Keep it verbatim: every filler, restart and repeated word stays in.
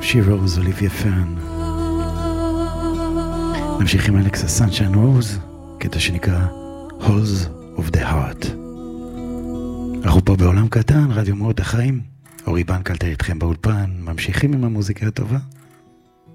She Rose, אוליביה פרן. נמשיך עם אלכס Sunshine Rose, קטע שנקרא Halls of the Heart. אנחנו פה בעולם קטן, רדיו מהות החיים. אורי בנקלטר איתכם באולפן, ממשיכים עם המוזיקה הטובה.